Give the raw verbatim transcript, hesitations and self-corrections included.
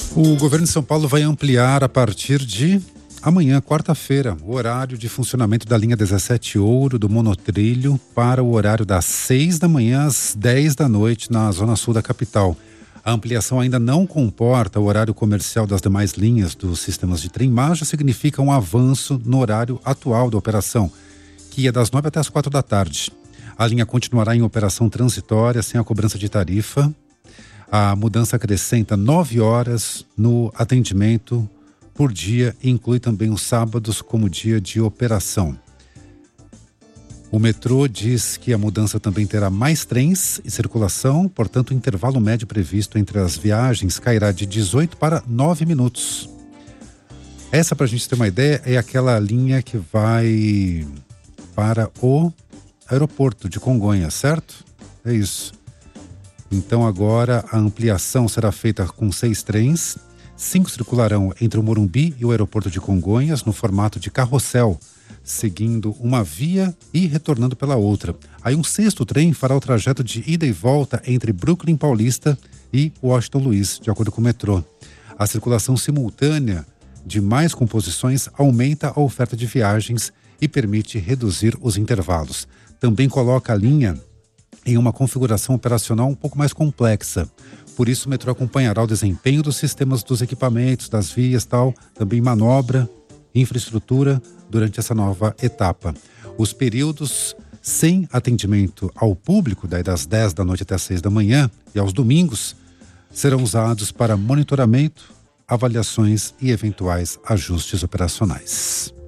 O governo de São Paulo vai ampliar a partir de amanhã, quarta-feira, o horário de funcionamento da linha dezessete Ouro do monotrilho para o horário das seis da manhã às dez da noite na zona sul da capital. A ampliação ainda não comporta o horário comercial das demais linhas dos sistemas de trem, mas já significa um avanço no horário atual da operação, que é das nove até as quatro da tarde. A linha continuará em operação transitória, sem a cobrança de tarifa. A mudança acrescenta nove horas no atendimento por dia e inclui também os sábados como dia de operação. O metrô diz que a mudança também terá mais trens e circulação, portanto o intervalo médio previsto entre as viagens cairá de dezoito para nove minutos. Essa, para a gente ter uma ideia, é aquela linha que vai para o aeroporto de Congonhas, certo? É isso. Então agora a ampliação será feita com seis trens, cinco circularão entre o Morumbi e o aeroporto de Congonhas no formato de carrossel, seguindo uma via e retornando pela outra. Aí um sexto trem fará o trajeto de ida e volta entre Brooklyn Paulista e Washington Luiz, de acordo com o metrô. A circulação simultânea de mais composições aumenta a oferta de viagens e permite reduzir os intervalos. Também coloca a linha em uma configuração operacional um pouco mais complexa. Por isso, o metrô acompanhará o desempenho dos sistemas dos equipamentos, das vias, tal, também manobra, infraestrutura durante essa nova etapa. Os períodos sem atendimento ao público, daí das dez da noite até as seis da manhã, e aos domingos, serão usados para monitoramento, avaliações e eventuais ajustes operacionais.